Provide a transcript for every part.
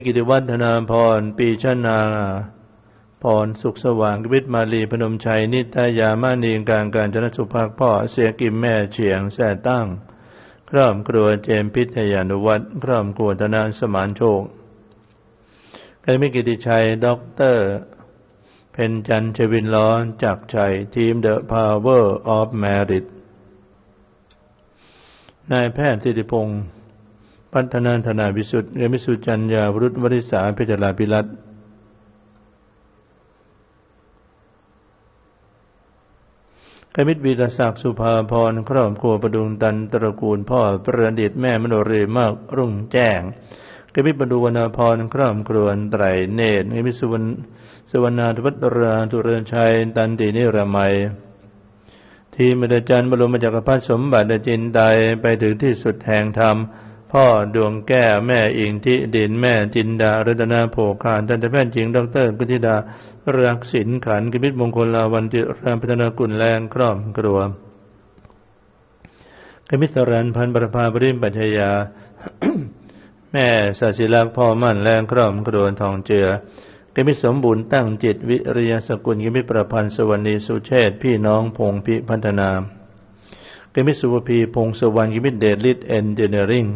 กิติวัฒนาพรปีชนาพรสุขสว่างวิทย์มาลีพนมชัยนิตยามานีการจนสุภาคพ่อเสียกิมแม่เฉียงแส่ตั้งครอบครัวเจมพิทยานุวัฒน์ครอบครัวธนาสมานโชคกมิกิติชัยด็อกเตอร์เพ็ญจันทร์ชวินล้อจักรชัยทีม The Power of Merit นายแพทย์สิทธิพงศ์พัฒนาธนาวิสุทธิ์มิสุจัญญาวรุธวริษาเพชรลาภิรัตน์กมิตรวีรศักดิ์สุภาพรครอบครัวประดุงตันตระกูลพ่อประดิษฐ์แม่มโนรีมากรุ่งแจ้งกมิตรประดุวนาพรครอบครัวไตรเนตรกมิตรสุวรรณาธุวัตราธุเรือนชัยตันตินิรมัยทีมอาจารย์บรมจักรพรรดิสมบัติจินไตไปถึงที่สุดแห่งธรรมพ่อดวงแก้วแม่อิงทิดินแม่จินดารัตนาโภคานทันตแพทย์หญิงดรกุธิดารักษิณขันธ์กมิตรมงคลลาวันติรามพัฒนากุลแรงครอบครัวกมิตรสรัญพันธ์ประภาปริมปัชยา แม่ศศิลักษ์พ่อมั่นแรงครอบครัวทองเจือกมิตรสมบูรณ์ตั้งจิตวิริยสกุลกมิตรประพันธ์สวรรณีสุเชษฐ์พี่น้องพงพิพัฒนากมิตรสุภพีพงศวรรณกมิตรเดชฤทธิ์เอนจิเนียริ่ง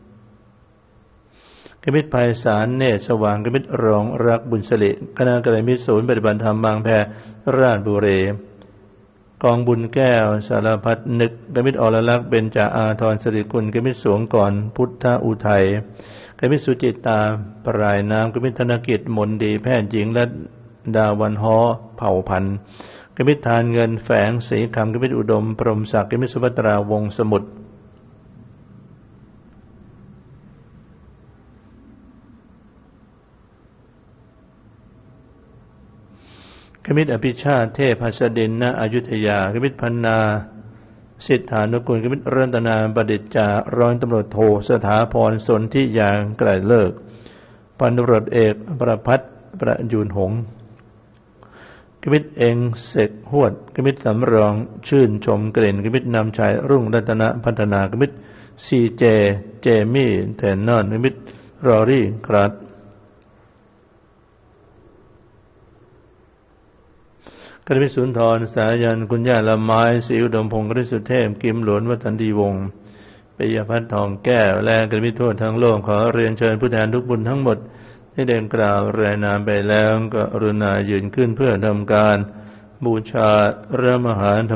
กมิตรไพศาลเนตรสว่างกมิตรรองรักบุญสลิคณะกรมิตรศูนย์ปฏิบัติธรรมบางแพราชบุรีกองบุญแก้วสารพัดนึกกมิตรอรลักษณ์เบญจอาทรสิริกุลกมิตรสวงก่อนพุทธอุทัยกมิตรสุจิตาปรายน้ำกมิตรธนกิจมนดีแพทย์หญิงและดาวันฮ้อเผ่าพันธุ์กมิตรทานเงินแฝงศรีคำกมิตรอุดมพรหมศักดิ์กมิตรสุภัตราวงศ์สมุทรกมิตรอภิชาติเทพหัสดินณอยุธยากมิตรพันนาสิทธานุกูลกมิตรรัตนาประดิษฐ์จาร้อยตำรวจโทสถาพรสนธิยางไกลเลิกพันตำรวจเอกประภัตรประยูนหงส์กมิตรเองเสกหวดกมิตรสำรองชื่นชมเกลิ่นกมิตรนำชัยรุ่งรัตนพัฒนากมิตรซีเจมี่แทนนอนกมิตรรอรี่ครัดกมิตรสุนทรสายันคุณย่าละไม้ศรีอุดมพงศ์กฤษสุเทพกิมหลวนวัฒนดีวงศ์ปิยพัฒน์ทองแก้วและกมิตรทั่วทั้งโลกขอเรียนเชิญผู้แทนทุกบุญทั้งหมดที่ได้กล่าวรายนามไปแล้วก็กรุณายืนขึ้นเพื่อทำการบูชาพระมหา